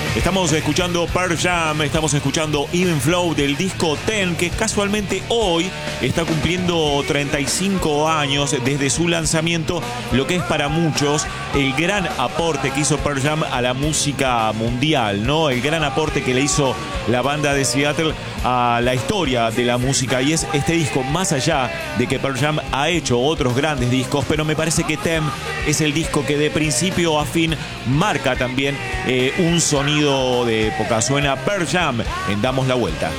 Estamos escuchando Pearl Jam, estamos escuchando Even Flow del disco Ten, que casualmente hoy está cumpliendo 35 años desde su lanzamiento, lo que es para muchos el gran aporte que hizo Pearl Jam a la música mundial, ¿no? El gran aporte que le hizo la banda de Seattle a la historia de la música, y es este disco, más allá de que Pearl Jam ha hecho otros grandes discos, pero me parece que Ten es el disco que de principio a fin marca también un sonido de época. Suena Pearl Jam en Damos la Vuelta.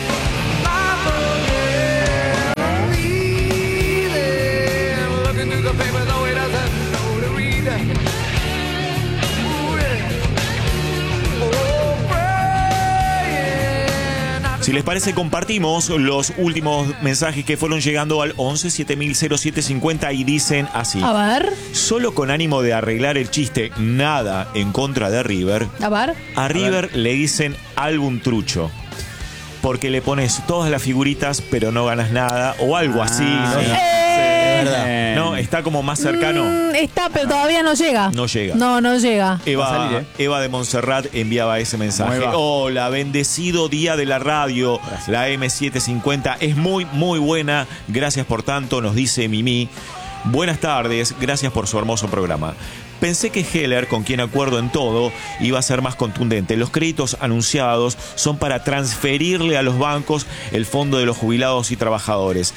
Si les parece, compartimos los últimos mensajes que fueron llegando al 11 700750 y dicen así. A ver. Solo con ánimo de arreglar el chiste, nada en contra de River. A ver. A River le dicen álbum trucho, porque le pones todas las figuritas pero no ganas nada o algo así, ¿no? verdad. No, está como más cercano. Está, pero todavía no llega. No llega. No llega. Eva de Montserrat enviaba ese mensaje. Hola, bendecido día de la radio. Gracias. La M750 es muy, muy buena. Gracias por tanto, nos dice Mimi. Buenas tardes, gracias por su hermoso programa. Pensé que Heller, con quien acuerdo en todo, iba a ser más contundente. Los créditos anunciados son para transferirle a los bancos el fondo de los jubilados y trabajadores.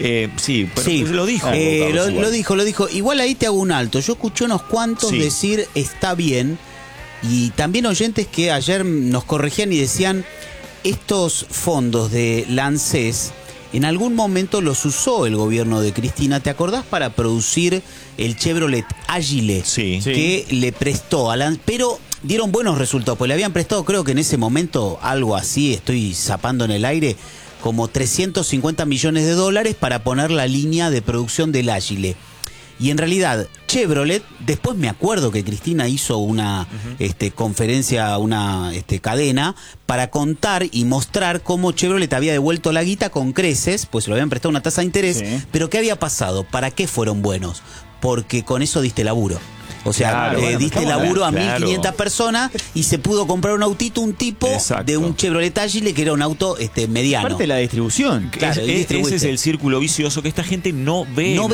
Sí, pero sí, lo dijo. Lo dijo. Igual ahí te hago un alto. Yo escuché unos cuantos decir está bien, y también oyentes que ayer nos corregían y decían estos fondos de la ANSES en algún momento los usó el gobierno de Cristina, ¿te acordás? Para producir el Chevrolet Agile, que le prestó a la... Pero dieron buenos resultados, pues le habían prestado, creo que en ese momento, algo así, estoy zapando en el aire, como 350 millones de dólares para poner la línea de producción del Agile. Y en realidad, Chevrolet, después me acuerdo que Cristina hizo una conferencia, una cadena, para contar y mostrar cómo Chevrolet había devuelto la guita con creces, pues se lo habían prestado una tasa de interés, pero ¿qué había pasado? ¿Para qué fueron buenos? Porque con eso diste laburo. O sea, diste laburo a 1.500 personas y se pudo comprar un autito, un tipo de un Chevrolet Agile que era un auto mediano. Aparte de la distribución. Claro, ese es el círculo vicioso que esta gente no ve. No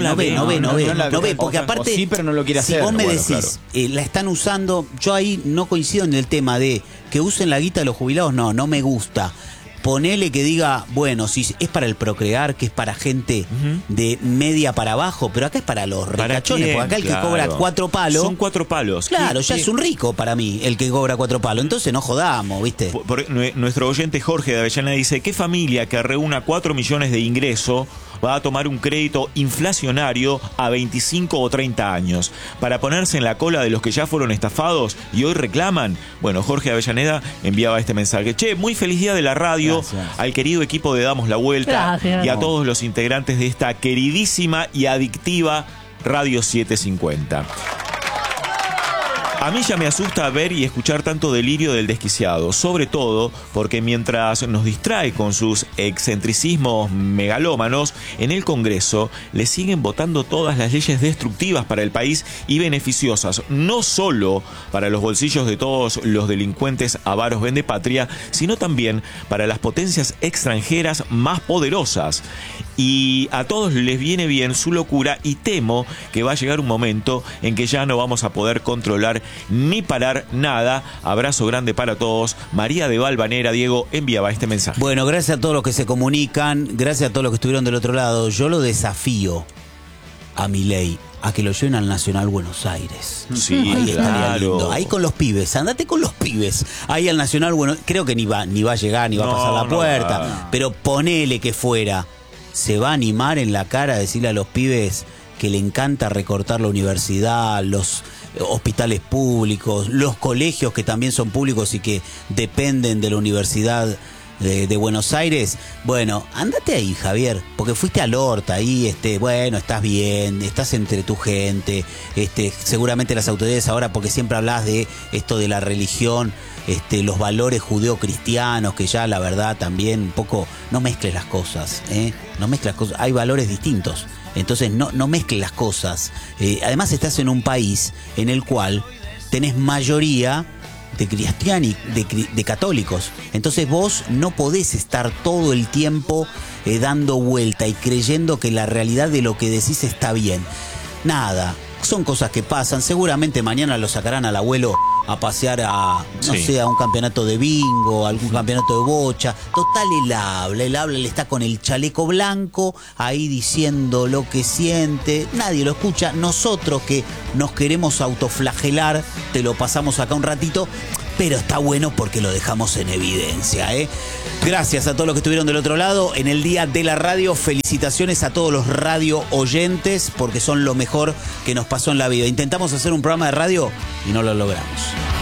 ve, porque aparte, sí, pero no lo quiere hacer. Si vos me decís, la están usando, yo ahí no coincido en el tema de que usen la guita de los jubilados, no me gusta. Ponele que diga, bueno, si es para el procrear, que es para gente de media para abajo, pero acá es para los ricachones, porque acá el que cobra 4 palos... Son 4 palos. Claro, ya es un rico para mí el que cobra 4 palos, entonces no jodamos, ¿viste? Nuestro oyente Jorge de Avellaneda dice, ¿qué familia que reúna 4 millones de ingreso va a tomar un crédito inflacionario a 25 o 30 años para ponerse en la cola de los que ya fueron estafados y hoy reclaman? Bueno, Jorge de Avellaneda enviaba este mensaje. Che, muy feliz día de la radio. Gracias. Al querido equipo de Damos la Vuelta. Gracias. Y a todos los integrantes de esta queridísima y adictiva Radio 750. A mí ya me asusta ver y escuchar tanto delirio del desquiciado, sobre todo porque mientras nos distrae con sus excentricismos megalómanos, en el Congreso le siguen votando todas las leyes destructivas para el país y beneficiosas, no solo para los bolsillos de todos los delincuentes avaros vendepatria, sino también para las potencias extranjeras más poderosas. Y a todos les viene bien su locura y temo que va a llegar un momento en que ya no vamos a poder controlar ni parar nada. Abrazo grande para todos. María de Valvanera, Diego, enviaba este mensaje. Bueno, gracias a todos los que se comunican, gracias a todos los que estuvieron del otro lado. Yo lo desafío a Milei a que lo lleven al Nacional Buenos Aires. Sí, ahí estaría lindo. Ahí con los pibes, andate con los pibes. Ahí al Nacional Buenos Aires, creo que ni va a llegar, ni va a pasar la puerta, pero ponele que fuera. Se va a animar en la cara a decirle a los pibes que le encanta recortar la universidad, los hospitales públicos, los colegios que también son públicos y que dependen de la Universidad de Buenos Aires. Bueno, andate ahí, Javier, porque fuiste al Horta ahí, bueno, estás bien, estás entre tu gente, seguramente las autoridades ahora, porque siempre hablas de esto de la religión, los valores judeocristianos, que ya la verdad también un poco, no mezcles las cosas, no mezcles las cosas, hay valores distintos, entonces no mezcles las cosas. Además estás en un país en el cual tenés mayoría de católicos. Entonces vos no podés estar todo el tiempo dando vuelta y creyendo que la realidad de lo que decís está bien. Nada, son cosas que pasan. Seguramente mañana lo sacarán al abuelo a pasear a, no sé, a un campeonato de bingo, algún campeonato de bocha. Total, él está con el chaleco blanco ahí diciendo lo que siente. Nadie lo escucha. Nosotros que nos queremos autoflagelar, te lo pasamos acá un ratito, pero está bueno porque lo dejamos en evidencia, ¿eh? Gracias a todos los que estuvieron del otro lado en el Día de la Radio. Felicitaciones a todos los radio oyentes porque son lo mejor que nos pasó en la vida. Intentamos hacer un programa de radio y no lo logramos.